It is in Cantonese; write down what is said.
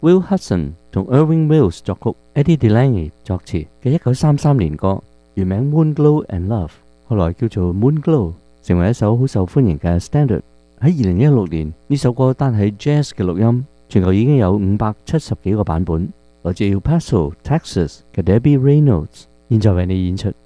Will Hudson 同 Irving Welsh 作曲 ，Eddie Delaney 作詞嘅1933年歌，原名 Moonglow and Love， 後來叫做 Moonglow， 成為一首好受歡迎嘅 standard。喺2016年，呢首歌單喺 Jazz 嘅錄音，全球已經有570幾個版本。來自 El Paso Texas 嘅 Debbie Reynolds，現在為你演出。